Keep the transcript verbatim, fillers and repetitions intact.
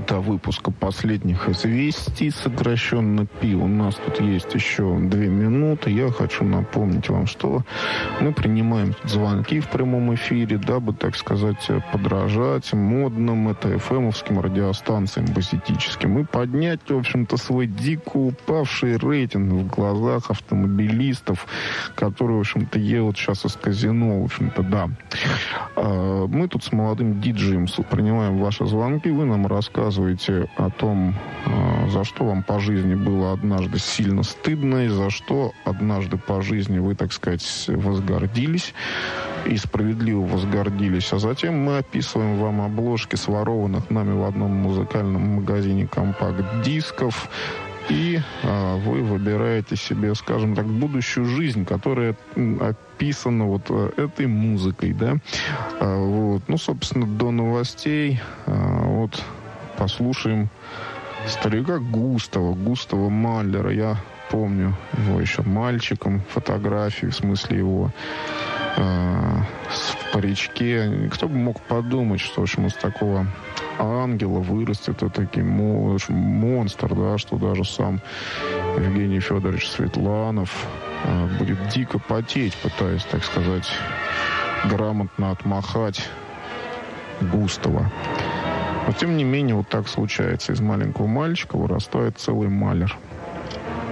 до выпуска последних известий, сокращенно пи. У нас тут есть еще две минуты. Я хочу напомнить вам, что мы принимаем звонки в прямом эфире, дабы, так сказать, подражать модным, это эф эм-овским радиостанциям базитическим, и поднять, в общем-то, свой дико упавший рейтинг в глазах автомобилистов, которые, в общем-то, едут сейчас из казино, в общем-то, да. Мы тут с молодым диджеем принимаем ваши звонки, вы нам рассказываете о том, за что вам по жизни было однажды сильно стыдно, и за что однажды по жизни вы, так сказать, возгордились, и справедливо возгордились. А затем мы описываем вам обложки сворованных нами в одном музыкальном магазине компакт-дисков, и а, вы выбираете себе, скажем так, будущую жизнь, которая описана вот этой музыкой, да. А, вот. Ну, собственно, до новостей а, вот послушаем старика Густава, Густава Маллера. Я помню его еще мальчиком, фотографии, в смысле его э, в паричке. Кто бы мог подумать, что, в общем, из такого ангела вырастет вот такой монстр, да, что даже сам Евгений Федорович Светланов э, будет дико потеть, пытаясь, так сказать, грамотно отмахать Густава. Но, тем не менее, вот так случается. Из маленького мальчика вырастает целый Малер.